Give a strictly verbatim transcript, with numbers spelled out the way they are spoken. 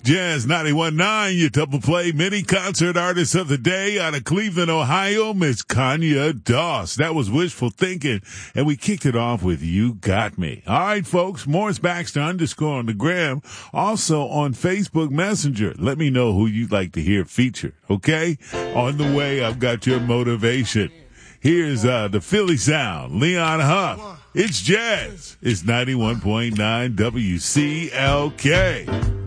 Jazz ninety-one point nine, your double play mini concert artist of the day out of Cleveland, Ohio, Miss Kanya Doss. That was Wishful Thinking, and we kicked it off with You Got Me. All right, folks, Morris Baxter underscore on the gram, also on Facebook Messenger. Let me know who you'd like to hear featured, okay? On the way, I've got your motivation. Here's uh, the Philly sound, Leon Huff. It's Jazz. It's ninety-one point nine W C L K.